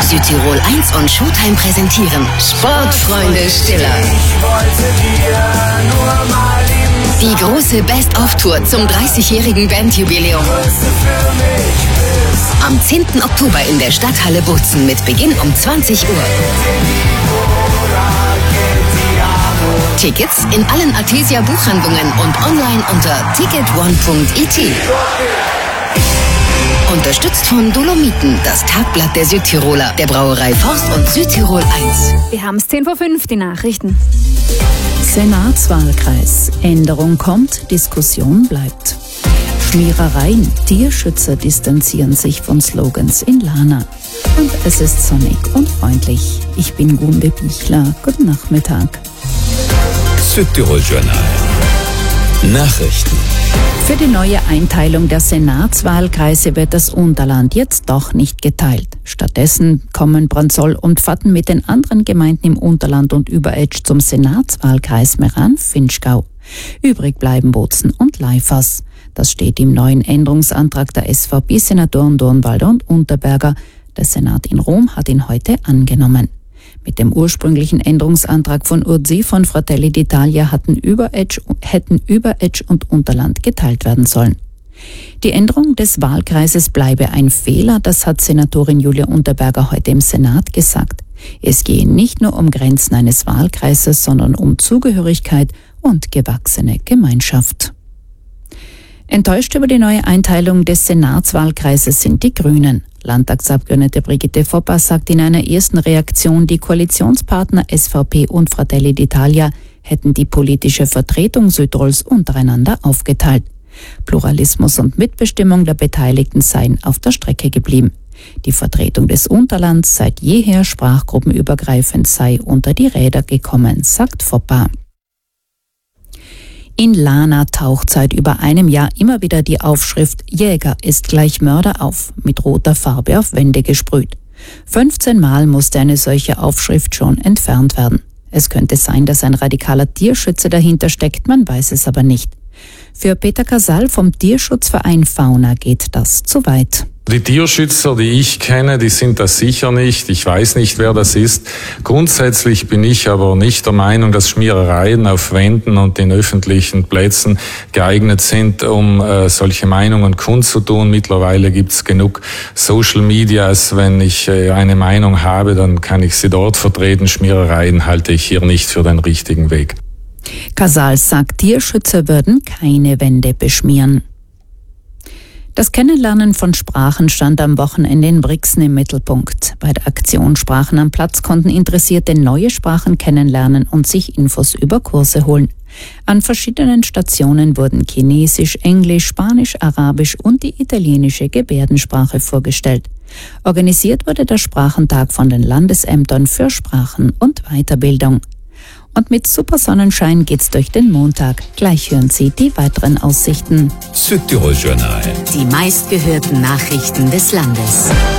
Südtirol 1 und Showtime präsentieren Sportfreunde Stiller. Die große Best-of-Tour zum 30-jährigen Bandjubiläum. Am 10. Oktober in der Stadthalle Bozen mit Beginn um 20 Uhr. Tickets in allen Artesia Buchhandlungen und online unter ticketone.it. Unterstützt von Dolomiten, das Tagblatt der Südtiroler, der Brauerei Forst und Südtirol 1. Wir haben es 10 vor 5, die Nachrichten. Senatswahlkreis. Änderung kommt, Diskussion bleibt. Schmierereien. Tierschützer distanzieren sich von Slogans in Lana. Und es ist sonnig und freundlich. Ich bin Gunde Bichler. Guten Nachmittag. Südtirol Journal. Nachrichten. Für die neue Einteilung der Senatswahlkreise wird das Unterland jetzt doch nicht geteilt. Stattdessen kommen Branzoll und Vatten mit den anderen Gemeinden im Unterland und Überetsch zum Senatswahlkreis Meran-Finchgau. Übrig bleiben Bozen und Leifers. Das steht im neuen Änderungsantrag der SVP-Senatoren Dornwalder und Unterberger. Der Senat in Rom hat ihn heute angenommen. Mit dem ursprünglichen Änderungsantrag von Urzi von Fratelli d'Italia hätten Überetsch und Unterland geteilt werden sollen. Die Änderung des Wahlkreises bleibe ein Fehler, das hat Senatorin Julia Unterberger heute im Senat gesagt. Es gehe nicht nur um Grenzen eines Wahlkreises, sondern um Zugehörigkeit und gewachsene Gemeinschaft. Enttäuscht über die neue Einteilung des Senatswahlkreises sind die Grünen. Landtagsabgeordnete Brigitte Foppa sagt in einer ersten Reaktion, die Koalitionspartner SVP und Fratelli d'Italia hätten die politische Vertretung Südtirols untereinander aufgeteilt. Pluralismus und Mitbestimmung der Beteiligten seien auf der Strecke geblieben. Die Vertretung des Unterlands seit jeher sprachgruppenübergreifend sei unter die Räder gekommen, sagt Foppa. In Lana taucht seit über einem Jahr immer wieder die Aufschrift Jäger ist gleich Mörder auf, mit roter Farbe auf Wände gesprüht. 15 Mal musste eine solche Aufschrift schon entfernt werden. Es könnte sein, dass ein radikaler Tierschützer dahinter steckt, man weiß es aber nicht. Für Peter Casal vom Tierschutzverein Fauna geht das zu weit. Die Tierschützer, die ich kenne, die sind das sicher nicht. Ich weiß nicht, wer das ist. Grundsätzlich bin ich aber nicht der Meinung, dass Schmierereien auf Wänden und in öffentlichen Plätzen geeignet sind, um solche Meinungen kundzutun. Mittlerweile gibt's genug Social Medias. Wenn ich eine Meinung habe, dann kann ich sie dort vertreten. Schmierereien halte ich hier nicht für den richtigen Weg. Casal sagt, Tierschützer würden keine Wände beschmieren. Das Kennenlernen von Sprachen stand am Wochenende in Brixen im Mittelpunkt. Bei der Aktion Sprachen am Platz konnten Interessierte neue Sprachen kennenlernen und sich Infos über Kurse holen. An verschiedenen Stationen wurden Chinesisch, Englisch, Spanisch, Arabisch und die italienische Gebärdensprache vorgestellt. Organisiert wurde der Sprachentag von den Landesämtern für Sprachen und Weiterbildung. Und mit super Sonnenschein geht's durch den Montag. Gleich hören Sie die weiteren Aussichten. Südtirol Journal. Die meistgehörten Nachrichten des Landes.